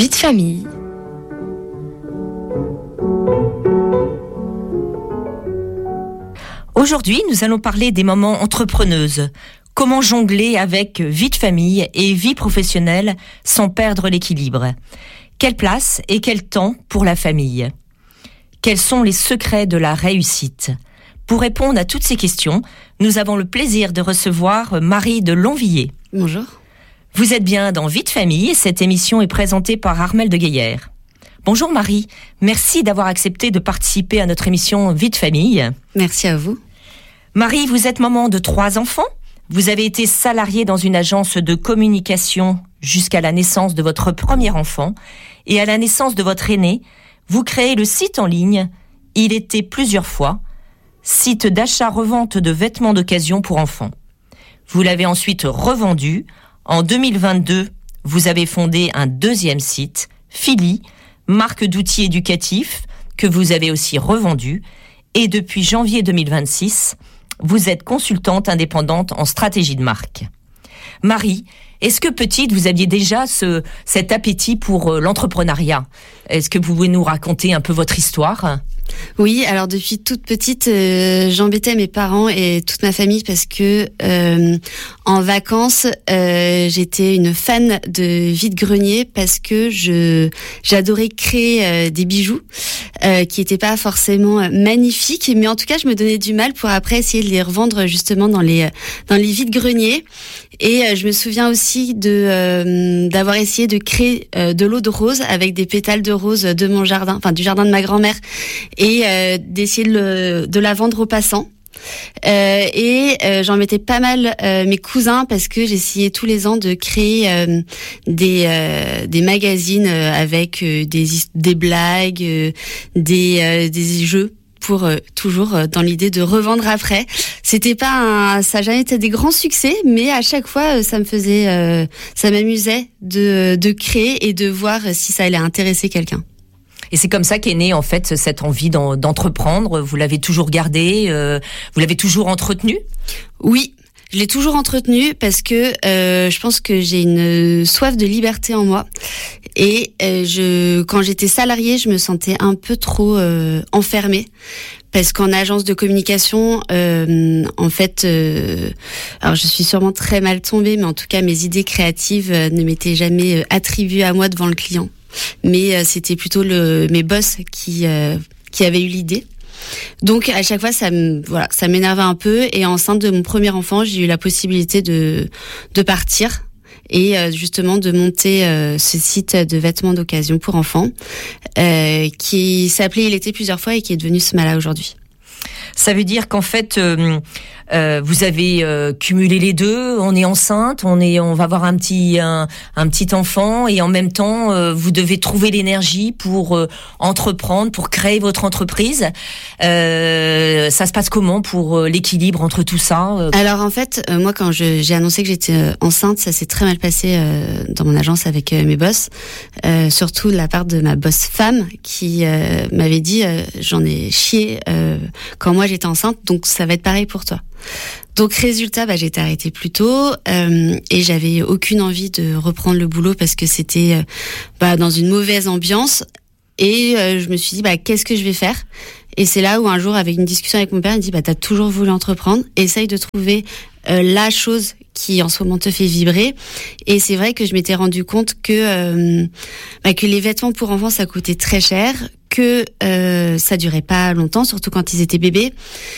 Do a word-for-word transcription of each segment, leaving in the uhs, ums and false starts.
Vie de famille. Aujourd'hui, nous allons parler des mamans entrepreneuses. Comment jongler avec vie de famille et vie professionnelle sans perdre l'équilibre? Quelle place et quel temps pour la famille? Quels sont les secrets de la réussite? Pour répondre à toutes ces questions, nous avons le plaisir de recevoir Marie de Longvilliers. Bonjour. Vous êtes bien dans Vie de famille et cette émission est présentée par Armelle de Gaillère. Bonjour Marie, merci d'avoir accepté de participer à notre émission Vie de famille. Merci à vous. Marie, vous êtes maman de trois enfants. Vous avez été salariée dans une agence de communication jusqu'à la naissance de votre premier enfant. Et à la naissance de votre aîné, vous créez le site en ligne « Il était plusieurs fois », site d'achat-revente de vêtements d'occasion pour enfants. Vous l'avez ensuite revendu. En deux mille vingt-deux, vous avez fondé un deuxième site, Philly, marque d'outils éducatifs que vous avez aussi revendu. Et depuis janvier deux mille vingt-six, vous êtes consultante indépendante en stratégie de marque. Marie, est-ce que petite, vous aviez déjà ce, cet appétit pour l'entrepreneuriat? Est-ce que vous pouvez nous raconter un peu votre histoire? Oui, alors depuis toute petite, euh, j'embêtais mes parents et toute ma famille parce que euh, en vacances, euh, j'étais une fan de vide-grenier parce que je j'adorais créer euh, des bijoux euh, qui étaient pas forcément magnifiques, mais en tout cas, je me donnais du mal pour après essayer de les revendre justement dans les dans les vide-greniers. Et euh, je me souviens aussi de euh, d'avoir essayé de créer euh, de l'eau de rose avec des pétales de rose de mon jardin, enfin du jardin de ma grand-mère. Et euh, d'essayer de, le, de la vendre aux passants. Euh, et euh, j'en mettais pas mal euh, mes cousins parce que j'essayais tous les ans de créer euh, des euh, des magazines euh, avec euh, des des blagues, euh, des euh, des jeux pour euh, toujours euh, dans l'idée de revendre après. C'était pas un, ça n'a jamais été des grands succès, mais à chaque fois euh, ça me faisait, euh, ça m'amusait de de créer et de voir si ça allait intéresser quelqu'un. Et c'est comme ça qu'est née en fait cette envie d'en, d'entreprendre. Vous l'avez toujours gardée, euh, vous l'avez toujours entretenue? Oui, je l'ai toujours entretenue parce que euh, je pense que j'ai une soif de liberté en moi. Et euh, je, quand j'étais salariée, je me sentais un peu trop euh, enfermée. Parce qu'en agence de communication, euh, en fait, euh, alors je suis sûrement très mal tombée, mais en tout cas mes idées créatives euh, ne m'étaient jamais euh, attribuées à moi devant le client. Mais euh, c'était plutôt le, mes boss qui euh, qui avaient eu l'idée. Donc à chaque fois ça me voilà, ça m'énervait un peu et enceinte de mon premier enfant, j'ai eu la possibilité de de partir et euh, justement de monter euh, ce site de vêtements d'occasion pour enfants euh, qui s'appelait Il était plusieurs fois et qui est devenu Smala aujourd'hui. Ça veut dire qu'en fait, euh, euh, vous avez euh, cumulé les deux. On est enceinte, on est, on va avoir un petit, un, un petit enfant, et en même temps, euh, vous devez trouver l'énergie pour euh, entreprendre, pour créer votre entreprise. Euh, ça se passe comment pour euh, l'équilibre entre tout ça? euh... Alors en fait, euh, moi quand je, j'ai annoncé que j'étais euh, enceinte, ça s'est très mal passé euh, dans mon agence avec euh, mes boss, euh, surtout de la part de ma boss femme qui euh, m'avait dit euh, j'en ai chié euh, quand moi j'étais enceinte, donc ça va être pareil pour toi. Donc résultat, bah, j'ai été arrêtée plus tôt euh, et j'avais aucune envie de reprendre le boulot parce que c'était euh, bah, dans une mauvaise ambiance et euh, je me suis dit bah, qu'est-ce que je vais faire? Et c'est là où un jour, avec une discussion avec mon père, il me dit bah, t'as toujours voulu entreprendre, essaye de trouver euh, la chose qui en ce moment te fait vibrer. Et c'est vrai que je m'étais rendu compte que euh, bah, que les vêtements pour enfants ça coûtait très cher, que euh, ça durait pas longtemps, surtout quand ils étaient bébés.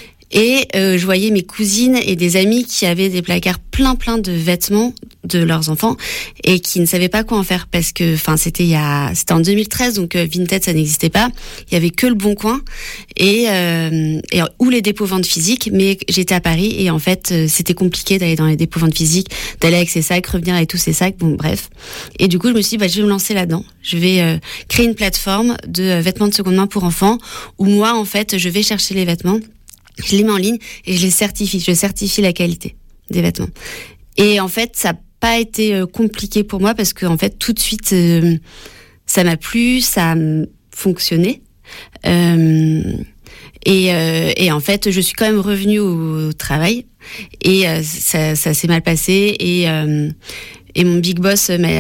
Et euh, je voyais mes cousines et des amis qui avaient des placards plein plein de vêtements de leurs enfants et qui ne savaient pas quoi en faire parce que, enfin, c'était il y a, c'était en deux mille treize, donc euh, Vinted ça n'existait pas. Il y avait que le Bon Coin et, euh, et ou les dépôts ventes physiques. Mais j'étais à Paris et en fait euh, c'était compliqué d'aller dans les dépôts ventes physiques, d'aller avec ses sacs, revenir avec tous ces sacs. Bon bref. Et du coup je me suis dit bah je vais me lancer là-dedans. Je vais euh, créer une plateforme de euh, vêtements de seconde main pour enfants où moi en fait je vais chercher les vêtements. Je les mets en ligne et je les certifie. Je certifie la qualité des vêtements. Et en fait, ça n'a pas été euh, compliqué pour moi parce que en fait, tout de suite, euh, ça m'a plu, ça a fonctionné. Euh, et, euh, et en fait, je suis quand même revenue au, au travail et euh, ça, ça s'est mal passé et euh, et mon big boss m'a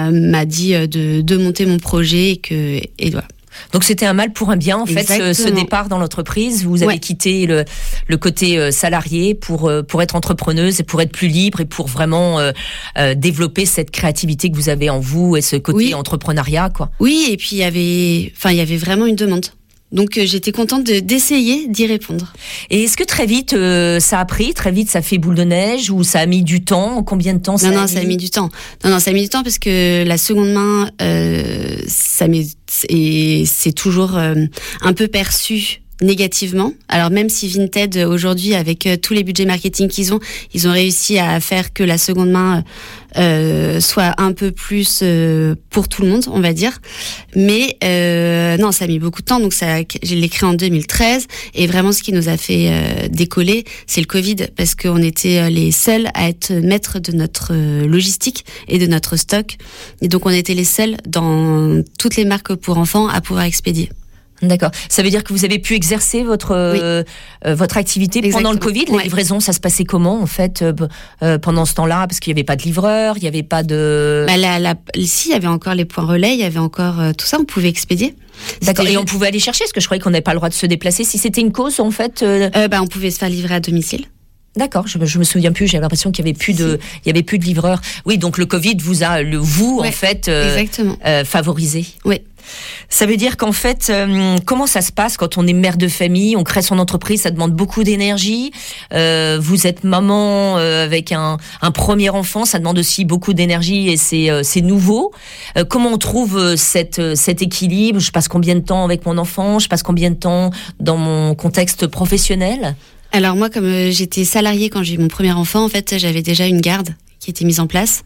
m'a m'a dit de de monter mon projet et que et voilà. Donc c'était un mal pour un bien en Exactement. fait ce, ce départ dans l'entreprise. Vous avez ouais. quitté le, le côté euh, salarié pour euh, pour être entrepreneuse et pour être plus libre et pour vraiment euh, euh, développer cette créativité que vous avez en vous et ce côté oui. entrepreneuriat quoi. Oui et puis il y avait enfin il y avait vraiment une demande. Donc euh, j'étais contente de, d'essayer d'y répondre. Et est-ce que très vite euh, ça a pris, très vite ça fait boule de neige ou ça a mis du temps? Combien de temps ça non, a non, mis? ça a mis du temps. Non, non, ça a mis du temps parce que la seconde main, euh, ça met, et c'est toujours euh, un peu perçu négativement. Alors même si Vinted aujourd'hui avec euh, tous les budgets marketing qu'ils ont, ils ont réussi à faire que la seconde main euh, soit un peu plus euh, pour tout le monde, on va dire. Mais euh, non, ça a mis beaucoup de temps. Donc ça, je l'ai créé en deux mille treize et vraiment ce qui nous a fait euh, décoller, c'est le Covid parce qu'on était les seuls à être maîtres de notre euh, logistique et de notre stock. Et donc on était les seuls dans toutes les marques pour enfants à pouvoir expédier. D'accord. Ça veut dire que vous avez pu exercer votre oui. euh, votre activité Exactement. pendant le Covid. Les ouais. livraisons, ça se passait comment en fait euh, pendant ce temps-là? Parce qu'il n'y avait pas de livreur, il n'y avait pas de. Bah la, la, si, il y avait encore les points relais, il y avait encore euh, tout ça. On pouvait expédier. D'accord. C'était... Et on pouvait aller chercher. Parce que je croyais qu'on n'avait pas le droit de se déplacer. Si c'était une cause en fait. Euh... Euh, bah on pouvait se faire livrer à domicile. D'accord, je, je me souviens plus. J'avais l'impression qu'il y avait plus de, il y avait plus de livreurs. Oui, donc le Covid vous a, le vous ouais, en fait, euh, euh, favorisé. Oui. Ça veut dire qu'en fait, euh, comment ça se passe quand on est mère de famille, on crée son entreprise, ça demande beaucoup d'énergie. Euh, vous êtes maman euh, avec un, un premier enfant, ça demande aussi beaucoup d'énergie et c'est, euh, c'est nouveau. Euh, comment on trouve euh, cette, euh, cet équilibre? Je passe combien de temps avec mon enfant? Je passe combien de temps dans mon contexte professionnel? Alors moi, comme euh, j'étais salariée quand j'ai eu mon premier enfant, en fait, j'avais déjà une garde qui était mise en place.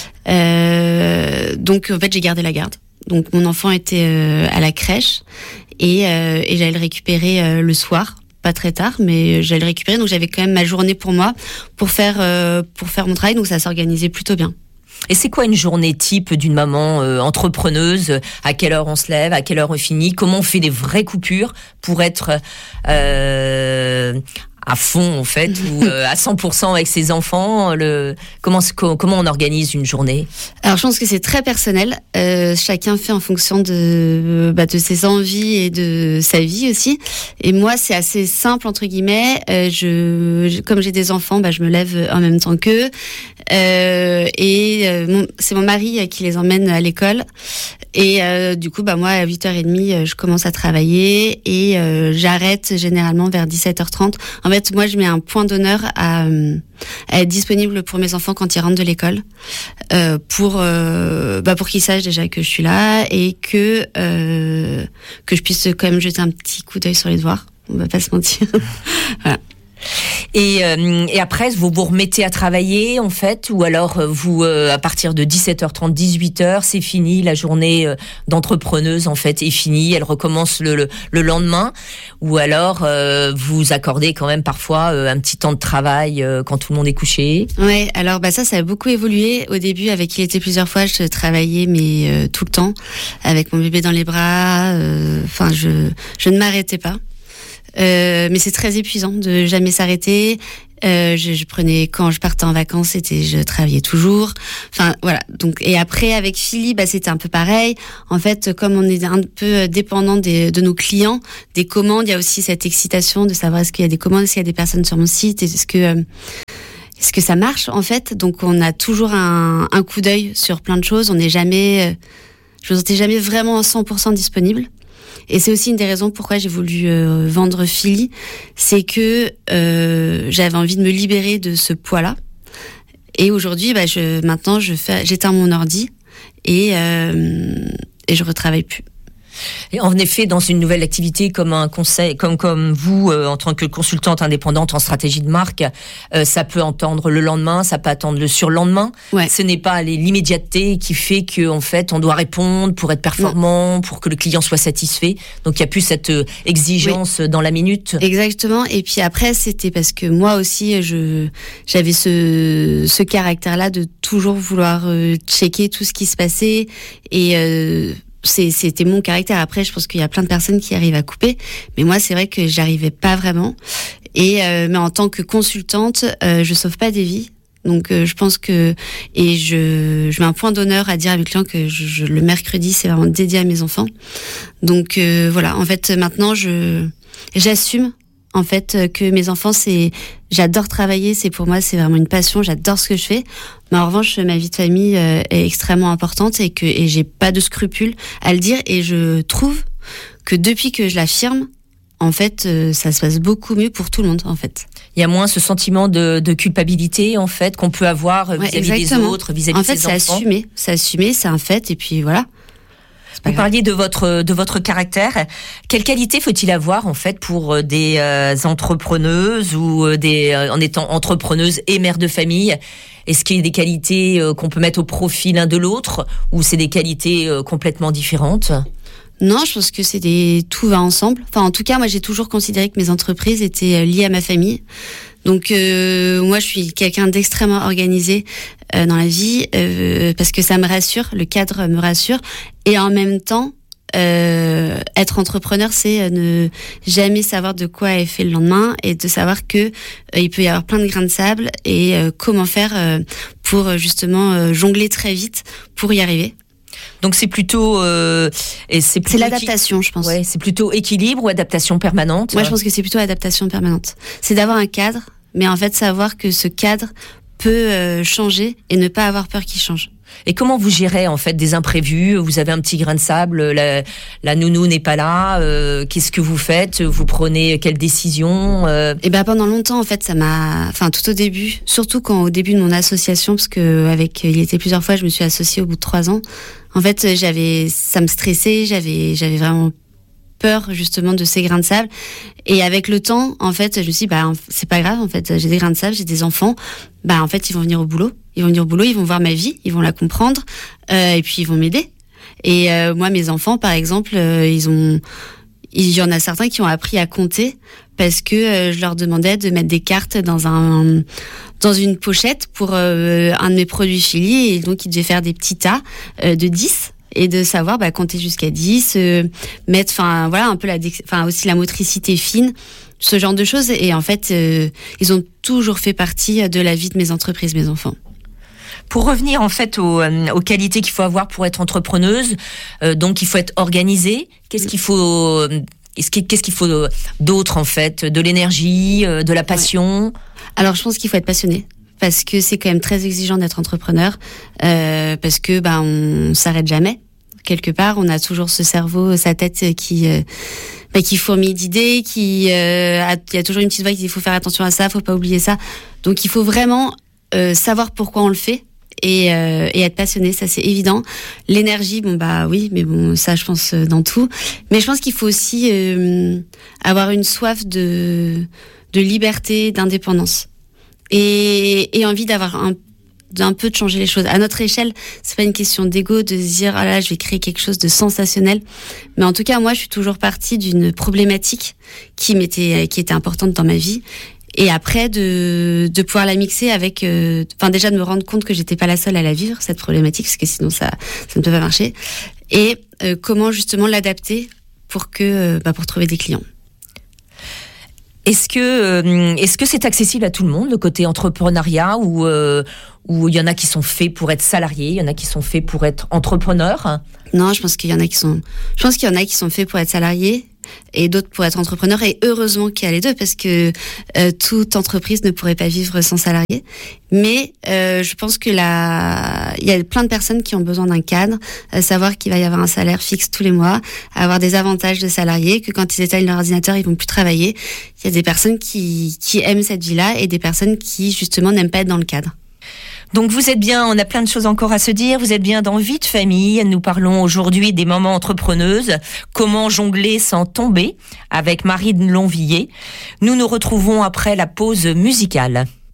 Euh, donc en fait, j'ai gardé la garde. Donc mon enfant était euh, à la crèche et, euh, et j'allais le récupérer euh, le soir, pas très tard, mais j'allais le récupérer. Donc j'avais quand même ma journée pour moi, pour faire euh, pour faire mon travail. Donc ça s'organisait plutôt bien. Et c'est quoi une journée type d'une maman euh, entrepreneuse? À quelle heure on se lève? À quelle heure on finit? Comment on fait des vraies coupures pour être euh, à fond en fait ou euh, à cent pour cent avec ses enfants? Le comment comment on organise une journée? Alors je pense que c'est très personnel. Euh, chacun fait en fonction de bah, de ses envies et de sa vie aussi. Et moi c'est assez simple entre guillemets. Euh, je, je comme j'ai des enfants, bah je me lève en même temps qu'eux. Euh, et euh, mon, c'est mon mari qui les emmène à l'école. Et euh, du coup bah moi à huit heures trente je commence à travailler et euh, j'arrête généralement vers dix-sept heures trente. En fait, moi, je mets un point d'honneur à, à être disponible pour mes enfants quand ils rentrent de l'école, euh, pour euh, bah pour qu'ils sachent déjà que je suis là et que euh, que je puisse quand même jeter un petit coup d'œil sur les devoirs. On va pas se mentir. Voilà. Et, euh, et après, vous vous remettez à travailler, en fait, ou alors vous, euh, à partir de dix-sept heures trente, dix-huit heures, c'est fini, la journée euh, d'entrepreneuse, en fait, est finie, elle recommence le, le, le lendemain, ou alors euh, vous accordez quand même parfois euh, un petit temps de travail euh, quand tout le monde est couché. Ouais, alors bah ça, ça a beaucoup évolué. Au début, avec Il était plusieurs fois, je travaillais, mais euh, tout le temps, avec mon bébé dans les bras, enfin, euh, je, je ne m'arrêtais pas. Euh, mais c'est très épuisant de jamais s'arrêter. Euh, je, je prenais quand je partais en vacances, c'était je travaillais toujours. Enfin voilà. Donc et après avec Philly, bah c'était un peu pareil. En fait, comme on est un peu dépendant des, de nos clients, des commandes, il y a aussi cette excitation de savoir est-ce qu'il y a des commandes, est-ce qu'il y a des personnes sur mon site, est-ce que euh, est-ce que ça marche en fait. Donc on a toujours un, un coup d'œil sur plein de choses. On n'est jamais, euh, je me sentais jamais vraiment à cent pour cent disponible. Et c'est aussi une des raisons pourquoi j'ai voulu euh, vendre Philly, c'est que euh, j'avais envie de me libérer de ce poids-là. Et aujourd'hui, bah, je, maintenant, je fais, j'éteins mon ordi et, euh, et je retravaille plus. Et en effet, dans une nouvelle activité comme un conseil, comme comme vous, euh, en tant que consultante indépendante en stratégie de marque, euh, ça peut attendre le lendemain, ça peut attendre le surlendemain. Ouais. Ce n'est pas l'immédiateté qui fait que en fait on doit répondre pour être performant, ouais. pour que le client soit satisfait. Donc il y a plus cette euh, exigence oui. dans la minute. Exactement. Et puis après, c'était parce que moi aussi, je j'avais ce ce caractère-là de toujours vouloir euh, checker tout ce qui se passait et euh, C'est, c'était mon caractère. Après, je pense qu'il y a plein de personnes qui arrivent à couper, mais moi, c'est vrai que j'arrivais pas vraiment. Et euh, mais en tant que consultante, euh, je sauve pas des vies. Donc euh, je pense que et je je mets un point d'honneur à dire à mes clients que je, je, le mercredi c'est vraiment dédié à mes enfants. Donc euh, voilà, en fait maintenant je j'assume en fait que mes enfants c'est j'adore travailler, c'est pour moi c'est vraiment une passion, j'adore ce que je fais. Mais en revanche ma vie de famille euh, est extrêmement importante et que et j'ai pas de scrupules à le dire et je trouve que depuis que je l'affirme, en fait, euh, ça se passe beaucoup mieux pour tout le monde, en fait. Il y a moins ce sentiment de, de culpabilité, en fait, qu'on peut avoir vis-à-vis ouais, des autres, vis-à-vis en de fait, ses enfants. En fait, c'est assumé, c'est assumé, c'est un fait, et puis voilà. Vous parliez de votre de votre caractère. Quelle qualité faut-il avoir en fait pour des euh, entrepreneuses ou des euh, en étant entrepreneuse et mère de famille? Est-ce qu'il y a des qualités euh, qu'on peut mettre au profit l'un de l'autre ou c'est des qualités euh, complètement différentes? Non, je pense que c'est des tout va ensemble. Enfin, en tout cas, moi, j'ai toujours considéré que mes entreprises étaient liées à ma famille. Donc, euh, moi, je suis quelqu'un d'extrêmement organisé euh, dans la vie euh, parce que ça me rassure, le cadre me rassure. Et en même temps, euh, être entrepreneur, c'est ne jamais savoir de quoi est fait le lendemain et de savoir que euh, il peut y avoir plein de grains de sable et euh, comment faire euh, pour justement euh, jongler très vite pour y arriver. Donc c'est plutôt euh, et c'est, plutôt c'est l'adaptation, équi- je pense. Ouais, c'est plutôt équilibre ou adaptation permanente. Moi, je pense que c'est plutôt adaptation permanente. C'est d'avoir un cadre, mais en fait savoir que ce cadre peut euh, changer et ne pas avoir peur qu'il change. Et comment vous gérez en fait des imprévus? Vous avez un petit grain de sable, la, la nounou n'est pas là. Euh, qu'est-ce que vous faites? Vous prenez quelle décision? euh... Et ben pendant longtemps en fait ça m'a, enfin tout au début, surtout quand au début de mon association, parce que avec il était plusieurs fois, je me suis associée au bout de trois ans. En fait j'avais, ça me stressait, j'avais, j'avais vraiment peur justement de ces grains de sable. Et avec le temps, en fait, je me suis dit, bah, c'est pas grave, en fait, j'ai des grains de sable, j'ai des enfants, bah, en fait, ils vont venir au boulot. Ils vont venir au boulot, ils vont voir ma vie, ils vont la comprendre, euh, et puis ils vont m'aider. Et euh, moi, mes enfants, par exemple, euh, ils ont, il y en a certains qui ont appris à compter parce que euh, je leur demandais de mettre des cartes dans un, dans une pochette pour euh, un de mes produits Chili, et donc ils devaient faire des petits tas euh, de dix. Et de savoir bah, compter jusqu'à dix, euh, mettre, enfin voilà, un peu la, enfin aussi la motricité fine, ce genre de choses. Et en fait, euh, ils ont toujours fait partie de la vie de mes entreprises, mes enfants. Pour revenir en fait aux, aux qualités qu'il faut avoir pour être entrepreneuse, euh, donc il faut être organisée. Qu'est-ce qu'il faut, qu'est-ce qu'il faut d'autre en fait? De l'énergie, de la passion? Ouais. Alors je pense qu'il faut être passionné. Parce que c'est quand même très exigeant d'être entrepreneur, euh, parce que bah on s'arrête jamais. Quelque part, on a toujours ce cerveau, sa tête qui euh, bah, qui fourmille d'idées, qui euh, a, il y a toujours une petite voix qui dit il faut faire attention à ça, faut pas oublier ça. Donc il faut vraiment euh, savoir pourquoi on le fait et, euh, et être passionné, ça c'est évident. L'énergie, bon bah oui, mais bon ça je pense dans tout. Mais je pense qu'il faut aussi euh, avoir une soif de de liberté, d'indépendance. Et, et envie d'avoir un, d'un peu de changer les choses. À notre échelle, c'est pas une question d'ego, de se dire, ah là, je vais créer quelque chose de sensationnel. Mais en tout cas, moi, je suis toujours partie d'une problématique qui m'était, qui était importante dans ma vie. Et après, de, de pouvoir la mixer avec, euh, enfin, déjà de me rendre compte que j'étais pas la seule à la vivre, cette problématique, parce que sinon ça, ça ne peut pas marcher. Et, euh, comment justement l'adapter pour que, euh, bah, pour trouver des clients. Est-ce que euh, est-ce que c'est accessible à tout le monde, le côté entrepreneuriat, ou euh, ou il y en a qui sont faits pour être salariés, il y en a qui sont faits pour être entrepreneurs? Non, je pense qu'il y en a qui sont je pense qu'il y en a qui sont faits pour être salariés et d'autres pour être entrepreneurs, et heureusement qu'il y a les deux, parce que euh, toute entreprise ne pourrait pas vivre sans salariés. Mais euh, je pense que la il y a plein de personnes qui ont besoin d'un cadre, à savoir qu'il va y avoir un salaire fixe tous les mois, avoir des avantages de salariés, que quand ils éteignent leur ordinateur, ils vont plus travailler. Il y a des personnes qui qui aiment cette vie-là et des personnes qui justement n'aiment pas être dans le cadre. Donc vous êtes bien, on a plein de choses encore à se dire, vous êtes bien dans Vie de famille. Nous parlons aujourd'hui des mamans entrepreneuses, comment jongler sans tomber, avec Marine Lonvilliers. Nous nous retrouvons après la pause musicale.